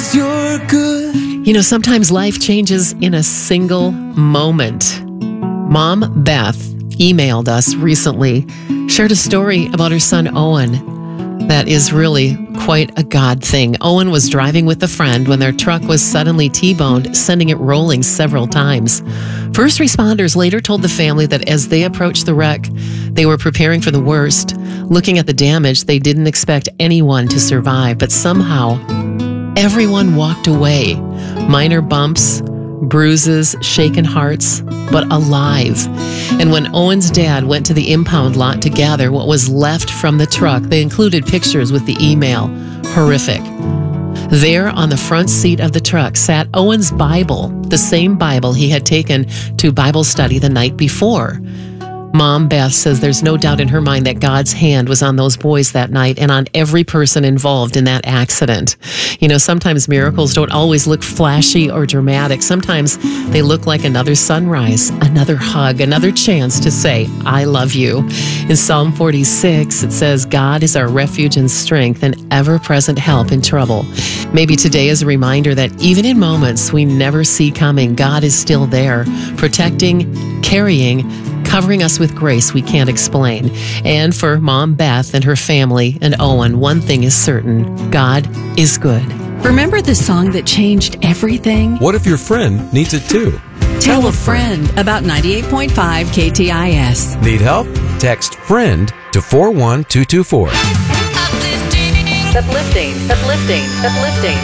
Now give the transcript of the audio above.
you're good. You know, sometimes life changes in a single moment. Mom Beth emailed us recently, shared a story about her son Owen. That is really quite a God thing. Owen was driving with a friend when their truck was suddenly T-boned, sending it rolling several times. First responders later told the family that as they approached the wreck, they were preparing for the worst. Looking at the damage, they didn't expect anyone to survive, but somehow everyone walked away. Minor bumps, bruises, shaken hearts, but alive. And when Owen's dad went to the impound lot to gather what was left from the truck, they included pictures with the email. Horrific. There on the front seat of the truck sat Owen's Bible, the same Bible he had taken to Bible study the night before. Mom Beth says there's no doubt in her mind that God's hand was on those boys that night and on every person involved in that accident. You know, sometimes miracles don't always look flashy or dramatic. Sometimes they look like another sunrise, another hug, another chance to say, I love you. In Psalm 46, it says, God is our refuge and strength and ever-present help in trouble. Maybe today is a reminder that even in moments we never see coming, God is still there, protecting, carrying, covering us with grace we can't explain. And for Mom Beth and her family and Owen, one thing is certain: God is good. Remember the song that changed everything? What if your friend needs it too? Tell a friend about 98.5 KTIS. Need help? Text FRIEND to 41224. Uplifting, uplifting, uplifting.